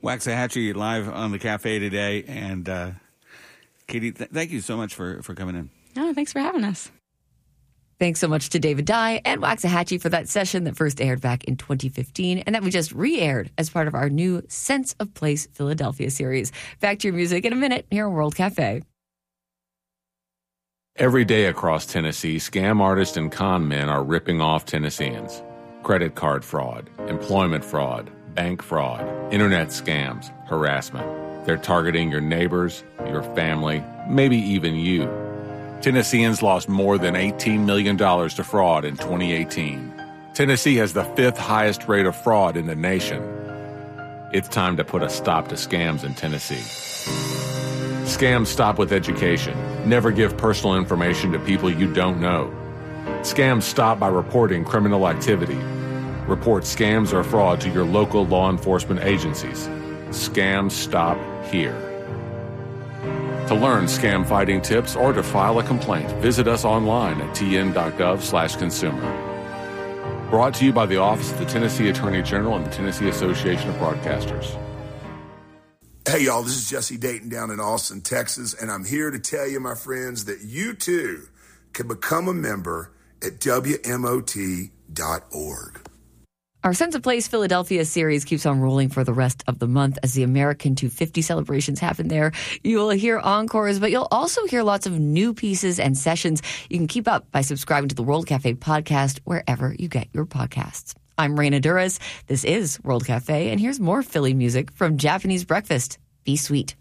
Waxahachie live on the cafe today. And Katie, thank you so much for coming in. Oh, thanks for having us. Thanks so much to David Dye and Waxahachie for that session that first aired back in 2015 and that we just re-aired as part of our new Sense of Place Philadelphia series. Back to your music in a minute here on World Cafe. Every day across Tennessee, scam artists and con men are ripping off Tennesseans. Credit card fraud, employment fraud, bank fraud, internet scams, harassment. They're targeting your neighbors, your family, maybe even you. Tennesseans lost more than $18 million to fraud in 2018. Tennessee has the 5th highest rate of fraud in the nation. It's time to put a stop to scams in Tennessee. Scams stop with education. Never give personal information to people you don't know. Scams stop by reporting criminal activity. Report scams or fraud to your local law enforcement agencies. Scams stop here. To learn scam fighting tips or to file a complaint, visit us online at tn.gov/consumer. Brought to you by the Office of the Tennessee Attorney General and the Tennessee Association of Broadcasters. Hey, y'all, this is Jesse Dayton down in Austin, Texas, and I'm here to tell you, my friends, that you too can become a member at WMOT.org. Our Sense of Place Philadelphia series keeps on rolling for the rest of the month as the American 250 celebrations happen there. You'll hear encores, but you'll also hear lots of new pieces and sessions. You can keep up by subscribing to the World Cafe podcast wherever you get your podcasts. I'm Raina Duras. This is World Cafe, and here's more Philly music from Japanese Breakfast. Be sweet.